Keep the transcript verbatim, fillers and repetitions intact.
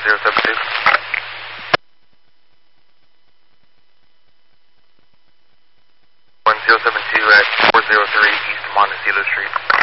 zero seven two. one zero seven two at four zero three East Montecito Street.